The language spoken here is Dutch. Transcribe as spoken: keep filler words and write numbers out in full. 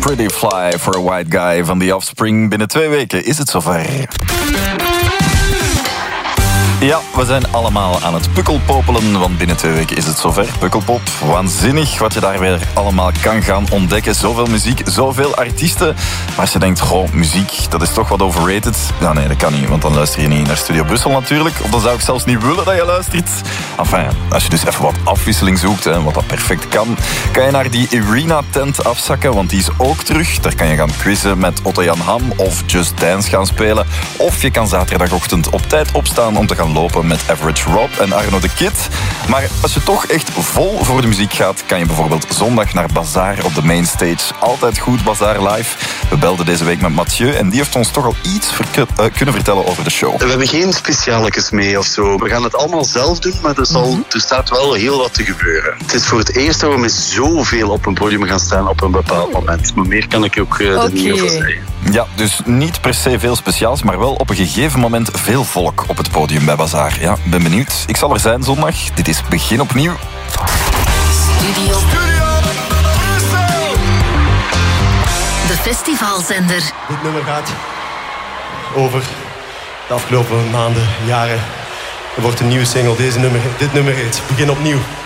Pretty Fly for a White Guy van The Offspring. Binnen twee weken is het zover. Ja, we zijn allemaal aan het pukkelpopelen, want binnen twee weken is het zover. Pukkelpop, waanzinnig wat je daar weer allemaal kan gaan ontdekken. Zoveel muziek, zoveel artiesten. Maar als je denkt, goh, muziek, dat is toch wat overrated. Ja, nee, dat kan niet, want dan luister je niet naar Studio Brussel natuurlijk. Of dan zou ik zelfs niet willen dat je luistert. Enfin, als je dus even wat afwisseling zoekt, hè, wat dat perfect kan, kan je naar die Arena-tent afzakken, want die is ook terug. Daar kan je gaan quizzen met Otto-Jan Ham of Just Dance gaan spelen. Of je kan zaterdagochtend op tijd opstaan om te gaan lopen met Average Rob en Arno de Kid. Maar als je toch echt vol voor de muziek gaat, kan je bijvoorbeeld zondag naar Bazaar op de mainstage. Altijd goed, Bazaar live. We belden deze week met Mathieu en die heeft ons toch al iets verk- uh, kunnen vertellen over de show. We hebben geen specialetjes mee of zo. We gaan het allemaal zelf doen, maar er, zal, er staat wel heel wat te gebeuren. Het is voor het eerst dat we met zoveel op een podium gaan staan op een bepaald moment. Maar meer kan ik ook uh, er niet over zeggen. Ja, dus niet per se veel speciaals, maar wel op een gegeven moment veel volk op het podium bij Bazaar. Ja, ben benieuwd. Ik zal er zijn zondag. Dit is Begin Opnieuw. Studio. Studio. De festivalzender. Dit nummer gaat over de afgelopen maanden, jaren. Er wordt een nieuwe single. Deze nummer, dit nummer heet Begin Opnieuw.